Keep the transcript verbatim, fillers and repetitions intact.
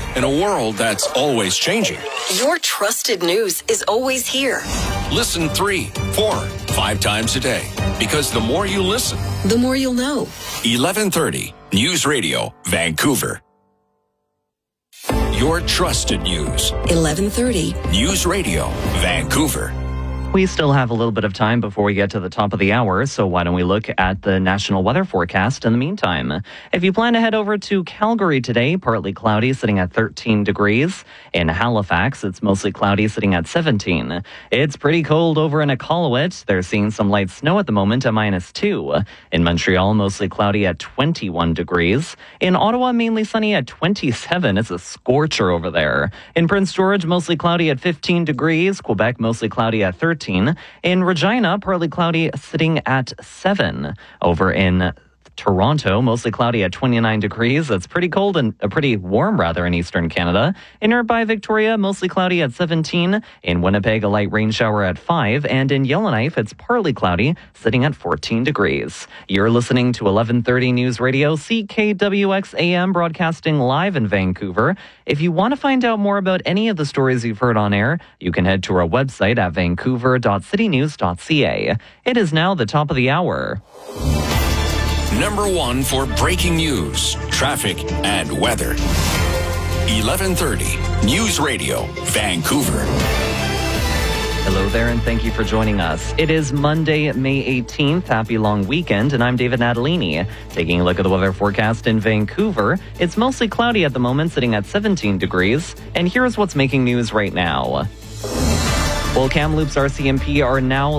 in a world that's always changing. Your trusted news is always here. Listen three, four, five times a day. Because the more you listen, the more you'll know. eleven thirty News Radio, Vancouver. Your trusted news. eleven thirty News Radio, Vancouver. We still have a little bit of time before we get to the top of the hour, so why don't we look at the national weather forecast in the meantime. If you plan to head over to Calgary today, partly cloudy, sitting at thirteen degrees. In Halifax, it's mostly cloudy, sitting at seventeen. It's pretty cold over in Iqaluit. They're seeing some light snow at the moment at minus two. In Montreal, mostly cloudy at twenty-one degrees. In Ottawa, mainly sunny at twenty-seven. It's a scorcher over there. In Prince George, mostly cloudy at fifteen degrees. Quebec, mostly cloudy at thirteen. In Regina, partly cloudy, sitting at seven. Over in Toronto, mostly cloudy at twenty-nine degrees. That's pretty cold and uh, pretty warm, rather, in eastern Canada. In nearby Victoria, mostly cloudy at seventeen. In Winnipeg, a light rain shower at five. And in Yellowknife, it's partly cloudy, sitting at fourteen degrees. You're listening to eleven thirty News Radio, C K W X A M, broadcasting live in Vancouver. If you want to find out more about any of the stories you've heard on air, you can head to our website at vancouver dot city news dot c a. It is now the top of the hour. Number one for breaking news, traffic, and weather. eleven thirty News Radio, Vancouver. Hello there, and thank you for joining us. It is Monday, May eighteenth. Happy long weekend, and I'm David Natalini. Taking a look at the weather forecast in Vancouver, it's mostly cloudy at the moment, sitting at seventeen degrees. And here's what's making news right now. Well, Kamloops R C M P are now